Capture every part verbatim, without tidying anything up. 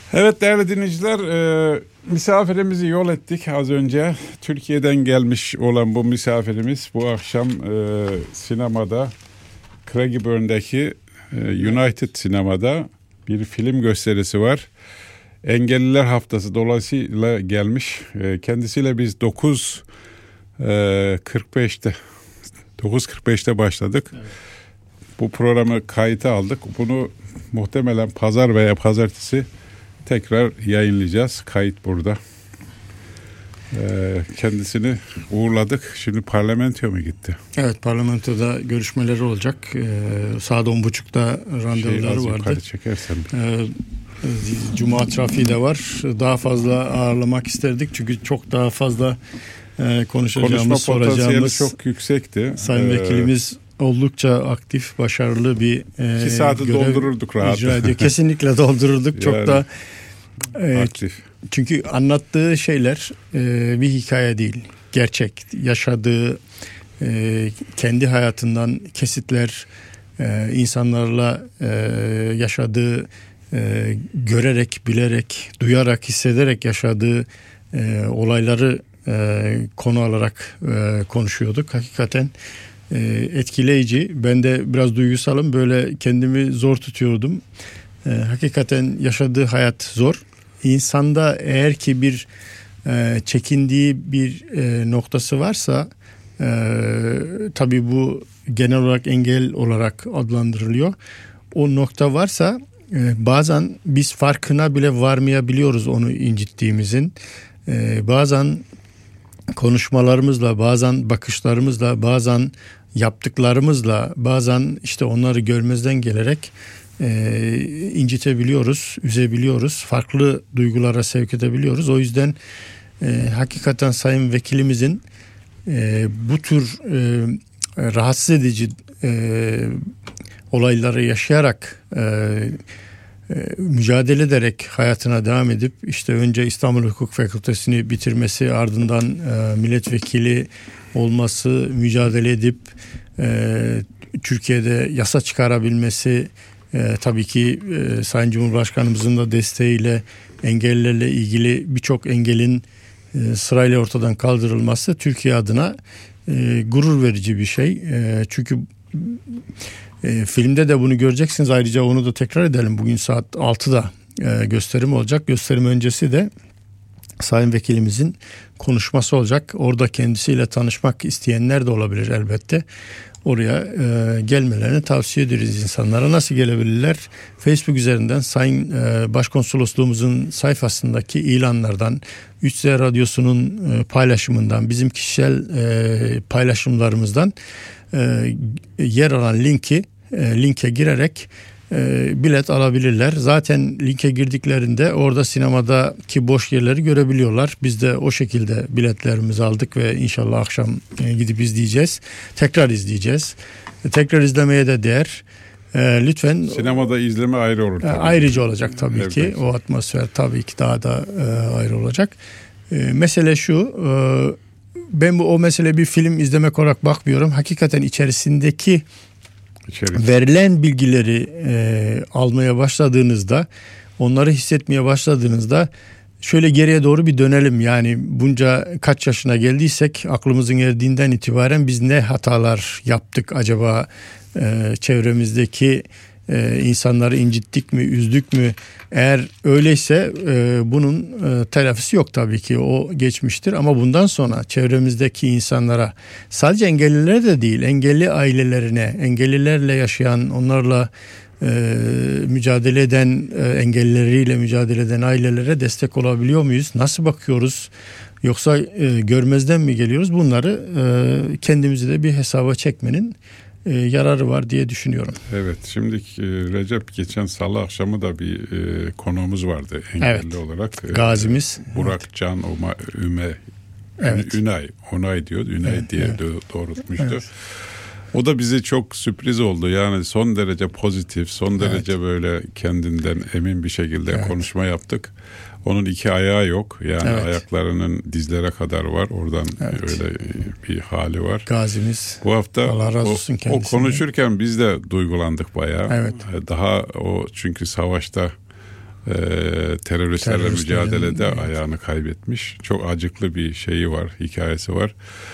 Evet değerli dinleyiciler, e, misafirimizi yol ettik az önce. Türkiye'den gelmiş olan bu misafirimiz bu akşam e, sinemada, Craigieburne'daki e, United Sinema'da bir film gösterisi var. Engelliler Haftası dolayısıyla gelmiş. E, kendisiyle biz dokuz kırk beşte dokuz kırk beşte başladık. Evet. Bu programı kayıta aldık. Bunu muhtemelen pazar veya pazartesi tekrar yayınlayacağız. Kayıt burada. Ee, kendisini uğurladık. Şimdi parlamentoya mı gitti? Evet, parlamentoda görüşmeleri olacak. Ee, saat on buçukta randevuları şey, vardı. Ee, Cuma trafiği de var. Daha fazla ağırlamak isterdik. Çünkü çok daha fazla e, konuşacağımız, konuşma soracağımız çok yüksekti. Sayın ee, Vekilimiz oldukça aktif, başarılı bir e, iki saati doldururduk rahat. Kesinlikle doldururduk. Çok yani, da e, aktif. Çünkü anlattığı şeyler e, bir hikaye değil. Gerçek. Yaşadığı e, kendi hayatından kesitler, e, insanlarla e, yaşadığı, e, görerek, bilerek, duyarak, hissederek yaşadığı e, olayları e, konu alarak e, konuşuyorduk. Hakikaten etkileyici. Ben de biraz duygusalım. Böyle kendimi zor tutuyordum. E, hakikaten yaşadığı hayat zor. İnsanda eğer ki bir e, çekindiği bir e, noktası varsa e, tabii bu genel olarak engel olarak adlandırılıyor. O nokta varsa e, bazen biz farkına bile varmayabiliyoruz onu incittiğimizin. E, bazen konuşmalarımızla, bazen bakışlarımızla, bazen yaptıklarımızla, bazen işte onları görmezden gelerek e, incitebiliyoruz, üzebiliyoruz, farklı duygulara sevk edebiliyoruz. O yüzden e, hakikaten Sayın Vekilimizin e, bu tür e, rahatsız edici e, olayları yaşayarak e, e, mücadele ederek hayatına devam edip işte önce İstanbul Hukuk Fakültesini bitirmesi, ardından e, milletvekili olması, mücadele edip e, Türkiye'de yasa çıkarabilmesi, e, tabii ki e, Sayın Cumhurbaşkanımızın da desteğiyle engellerle ilgili birçok engelin e, sırayla ortadan kaldırılması Türkiye adına e, gurur verici bir şey. E, çünkü e, filmde de bunu göreceksiniz. Ayrıca onu da tekrar edelim. Bugün saat altıda e, gösterim olacak. Gösterim öncesi de Sayın Vekilimizin konuşması olacak. Orada kendisiyle tanışmak isteyenler de olabilir elbette. Oraya e, gelmelerini tavsiye ederiz insanlara. Nasıl gelebilirler? Facebook üzerinden Sayın e, Başkonsolosluğumuzun sayfasındaki ilanlardan, üç Z Radyosu'nun e, paylaşımından, bizim kişisel e, paylaşımlarımızdan e, yer alan linki e, linke girerek E, bilet alabilirler. Zaten linke girdiklerinde orada sinemadaki boş yerleri görebiliyorlar. Biz de o şekilde biletlerimizi aldık ve inşallah akşam e, gidip izleyeceğiz. Tekrar izleyeceğiz. E, tekrar izlemeye de değer. E, lütfen. Sinemada izleme ayrı olur. E, ayrıca olacak tabii evet, ki. Evet. O atmosfer tabii ki daha da e, ayrı olacak. E, mesele şu. E, ben bu o mesele bir film izlemek olarak bakmıyorum. Hakikaten içerisindeki İçerik. verilen bilgileri e, almaya başladığınızda, onları hissetmeye başladığınızda şöyle geriye doğru bir dönelim. Yani bunca kaç yaşına geldiysek aklımızın erdiğinden itibaren biz ne hatalar yaptık acaba, e, çevremizdeki e, insanları incittik mi, üzdük mü? Eğer öyleyse e, bunun e, telafisi yok tabii ki, o geçmiştir. Ama bundan sonra çevremizdeki insanlara, sadece engellilere de değil, engelli ailelerine, engellilerle yaşayan, onlarla e, mücadele eden, e, engellileriyle mücadele eden ailelere destek olabiliyor muyuz? Nasıl bakıyoruz? Yoksa e, görmezden mi geliyoruz? Bunları e, kendimizi de bir hesaba çekmenin E, yararı var diye düşünüyorum. Evet, şimdi e, Recep geçen salı akşamı da bir e, konuğumuz vardı engelli evet. olarak. E, Gazimiz. Burak evet. Can Uma, Üme, evet. Ünay, Onay diyor, Ünay evet, diye evet. doğrultmuştu. Evet. O da bize çok sürpriz oldu. Yani son derece pozitif, son derece evet. böyle kendinden emin bir şekilde evet. konuşma yaptık. Onun iki ayağı yok. Yani evet. ayaklarının dizlere kadar var. Oradan evet. öyle bir hali var. Gazimiz. Bu hafta Allah razı olsun o, kendisine. o konuşurken biz de duygulandık bayağı. Evet. Daha o çünkü savaşta e, teröristlerle Teröristlerin, mücadelede evet. ayağını kaybetmiş. Çok acıklı bir şeyi var, hikayesi var.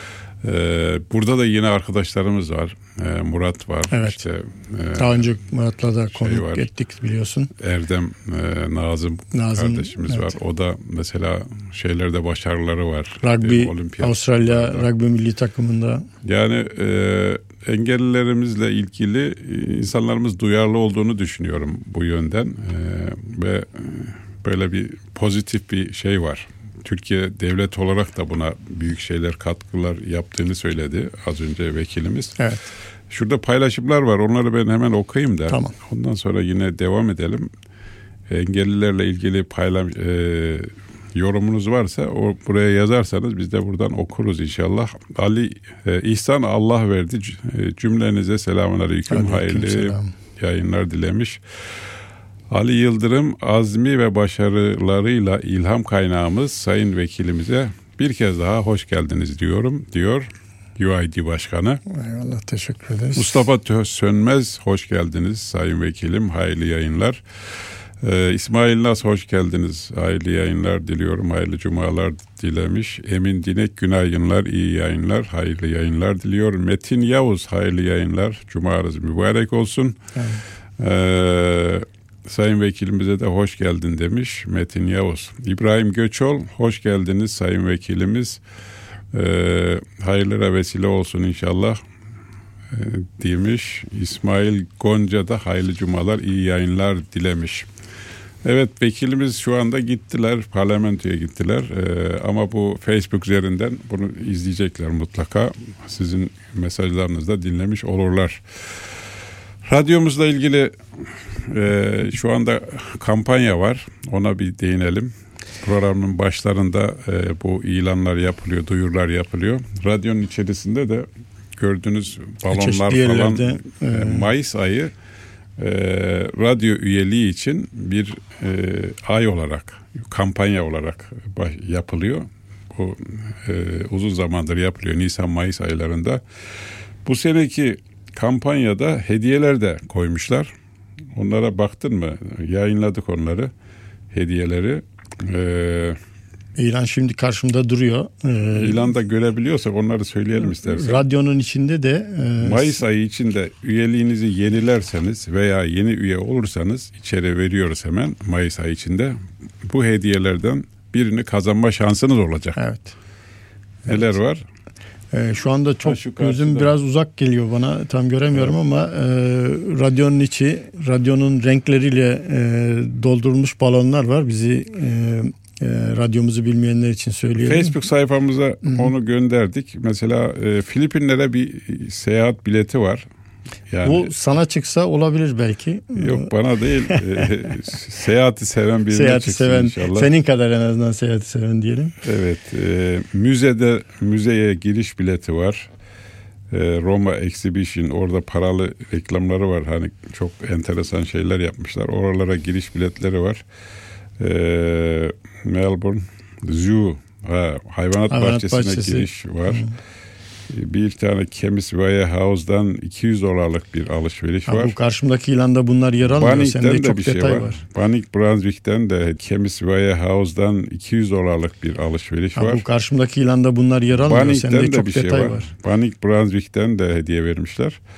E, burada da yine arkadaşlarımız var. E, Murat var. Evet. İşte, e, Daha önce Murat'la da şey konuk var. ettik biliyorsun. Erdem e, Nazım, Nazım, kardeşimiz evet. var. O da mesela şeylerde başarıları var. Rugby, E, olimpiyat Avustralya sporlarda. rugby milli takımında. Yani e, engellilerimizle ilgili e, insanlarımız duyarlı olduğunu düşünüyorum bu yönden. E, ve e, böyle bir pozitif bir şey var. Türkiye devlet olarak da buna büyük şeyler, katkılar yaptığını söyledi az önce vekilimiz. Evet. Şurada paylaşımlar var. Onları ben hemen okuyayım da. Tamam. Ondan sonra yine devam edelim. Engellilerle ilgili paylaş, e, yorumunuz varsa o buraya yazarsanız biz de buradan okuruz inşallah. Ali e, İhsan Allah verdi. C- e, cümlenize selamünaleyküm. Hayırlı selam. yayınlar dilemiş. Ali Yıldırım azmi ve başarılarıyla ilham kaynağımız sayın vekilimize bir kez daha hoş geldiniz diyorum diyor U I D Başkanı. Eyvallah, teşekkür ederiz. Mustafa Tö- Sönmez hoş geldiniz sayın vekilim, hayırlı yayınlar. Ee, İsmail Naz hoş geldiniz, hayırlı yayınlar diliyorum, hayırlı cumalar dilemiş. Emin Dinek günaydınlar, iyi yayınlar, hayırlı yayınlar diliyor. Metin Yavuz hayırlı yayınlar, cumanız mübarek olsun. Evet. Ee, sayın vekilimize de hoş geldin demiş Metin Yavuz. İbrahim Göçol hoş geldiniz sayın vekilimiz. Ee, hayırlara vesile olsun inşallah ee, demiş. İsmail Gonca da hayırlı cumalar, iyi yayınlar dilemiş. Evet, vekilimiz şu anda gittiler, parlamentoya gittiler ee, ama bu Facebook üzerinden bunu izleyecekler mutlaka. Sizin mesajlarınızı da dinlemiş olurlar. Radyomuzla ilgili e, şu anda kampanya var, ona bir değinelim. Programın başlarında e, bu ilanlar yapılıyor, duyurular yapılıyor. Radyonun içerisinde de gördüğünüz balonlar Çeşitli falan yerlerde, e, e, Mayıs ayı e, radyo üyeliği için bir e, ay olarak, kampanya olarak baş, yapılıyor. Bu e, uzun zamandır yapılıyor, Nisan-Mayıs aylarında. Bu seneki kampanyada hediyeler de koymuşlar. Onlara baktın mı? Yayınladık onları, hediyeleri. Ee, İlan şimdi karşımda duruyor. Ee, İlanda görebiliyorsak onları söyleyelim istersen. Radyonun içinde de e, Mayıs ayı içinde üyeliğinizi yenilerseniz veya yeni üye olursanız içeri veriyoruz hemen Mayıs ayı içinde. Bu hediyelerden birini kazanma şansınız olacak. evet. Neler Evet. var? Ee, şu anda çok Ha, şu gözüm karşıda. biraz uzak geliyor bana, tam göremiyorum Evet. ama e, radyonun içi, radyonun renkleriyle e, doldurulmuş balonlar var. Bizi e, e, radyomuzu bilmeyenler için söyleyelim. Facebook sayfamıza Hı-hı. onu gönderdik. Mesela e, Filipinlere bir seyahat bileti var. Yani, bu sana çıksa olabilir belki. Yok bana değil. e, seyahati seven birine Seyahati çıksın seven, inşallah. senin kadar en azından seyahati seven diyelim. Evet. E, müzede müzeye giriş bileti var. E, Roma Exhibition, orada paralı reklamları var. Hani çok enteresan şeyler yapmışlar. Oralara giriş biletleri var. E, Melbourne Zoo, ha, hayvanat, Hayvanat bahçesine bahçesi. giriş var. Hı. Bir tane Chemist Warehouse'dan iki yüz dolarlık bir alışveriş Ha, var. bu karşımdaki ilanda bunlar yer almıyor. Sende Banik'ten de çok bir şey detay var. var. Banik Brunswick'ten de Chemist Warehouse'dan iki yüz dolarlık bir alışveriş Ha, var. bu karşımdaki ilanda bunlar yer almıyor. Sende Banik'ten de çok bir şey detay var. var. Banik Brunswick'ten de hediye vermişler.